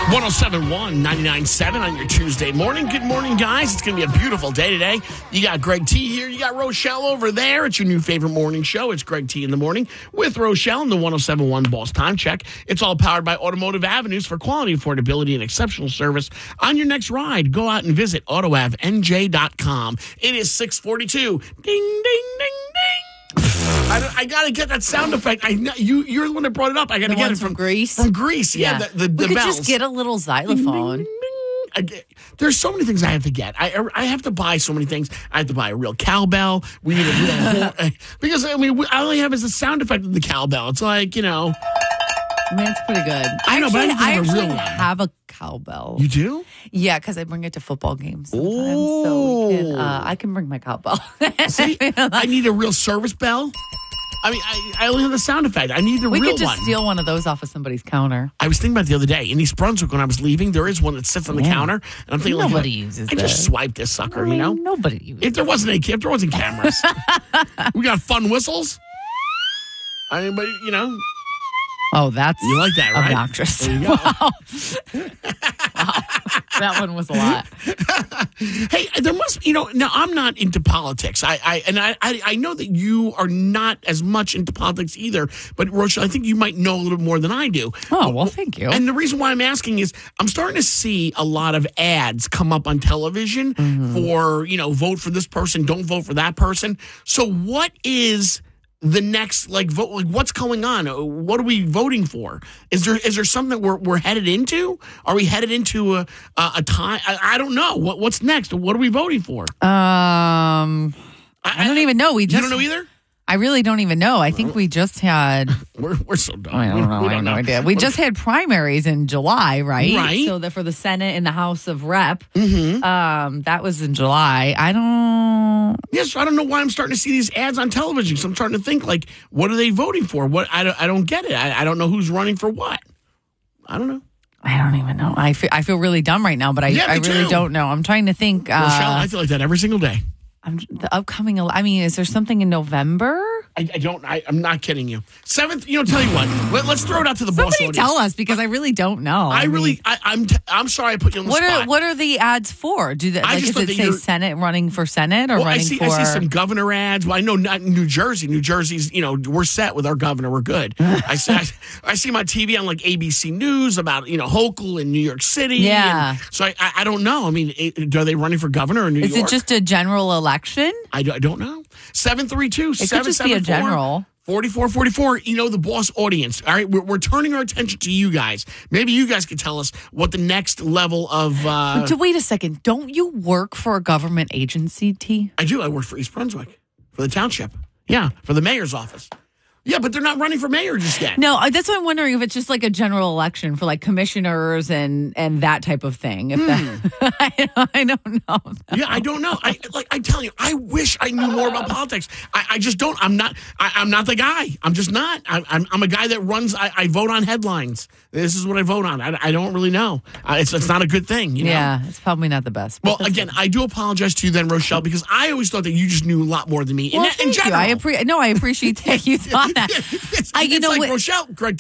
1071, 99.7 on your Tuesday morning. Good morning, guys. It's going to be a beautiful day today. You got Greg T here. You got Rochelle over there. It's your new favorite morning show. It's Greg T in the morning with Rochelle and the 1071 Boss Time Check. It's all powered by Automotive Avenues for quality, affordability, and exceptional service. On your next ride, go out and visit AutoAvNJ.com. It is 6:42. Ding, ding, ding, ding. I got to get that sound effect. You're the one that brought it up. I got to get it from Grease. From Grease, yeah. The we could bells. just get a little xylophone. Ding, ding, ding. There's so many things I have to get. I have to buy so many things. I have to buy a real cowbell. We need a real because I only have is the sound effect of the cowbell. It's like, I mean, it's pretty good. I know, but I actually have a cowbell. You do? Yeah, because I bring it to football games sometimes. So I can bring my cowbell. See, I need a real service bell. I mean, I only have the sound effect. I need the real one. We could just steal one of those off of somebody's counter. I was thinking about it the other day. In East Brunswick, when I was leaving, there is one that sits on the counter. And I'm thinking, nobody uses I just swipe this sucker, Nobody uses it. If there wasn't cameras. We got fun whistles. I mean, but, Oh, that's you like that, right? Obnoxious. There you go. Wow. That one was a lot. Hey, there must, now I'm not into politics. I know that you are not as much into politics either, but Rochelle, I think you might know a little more than I do. Oh, well, thank you. And the reason why I'm asking is I'm starting to see a lot of ads come up on television for, vote for this person, don't vote for that person. So what is the next vote? Like, what's going on? What are we voting for? Is there something that we're headed into? Are we headed into a time? I don't know. What's next? What are we voting for? I don't even know. You don't know either? I really don't even know. I think we just had. We're so dumb. I don't know. I have no idea. We just had primaries in July, right? Right. So for the Senate and the House of Rep, that was in July. I don't know why I'm starting to see these ads on television. So I'm starting to think, what are they voting for? What I don't get it. I don't know who's running for what. I don't know. I don't even know. I feel really dumb right now, but I really don't know. I'm trying to think. Rochelle, I feel like that every single day. The upcoming. I mean, is there something in November? I'm not kidding you. 7th. Tell you what. Let's throw it out to the boss audience. Tell us, because I really don't know. I'm sorry I put you on the spot. What are the ads for? Does it say Senate, running for Senate, or running for? I see some governor ads. Well, I know not in New Jersey. New Jersey's, we're set with our governor. We're good. I see my TV on ABC News about Hochul in New York City. Yeah. So I don't know. I mean, are they running for governor in New York? Is it just a general election? I don't know. 732-774. General 4444. The boss audience. All right, we're turning our attention to you guys. Maybe you guys can tell us what the next level of. Wait a second. Don't you work for a government agency, T? I do. I work for East Brunswick, for the township. Yeah, for the mayor's office. Yeah, but they're not running for mayor just yet. No, that's why I'm wondering if it's just like a general election for commissioners and that type of thing. If I don't know. Yeah, I don't know. I tell you, I wish I knew more about politics. I just don't. I'm not the guy. I'm just not. I'm a guy that runs. I vote on headlines. This is what I vote on. I don't really know. It's not a good thing. Yeah, it's probably not the best. Well, again, I do apologize to you then, Rochelle, because I always thought that you just knew a lot more than me. Well, in general. I appreciate that you thought that. It's like Rochelle, Greg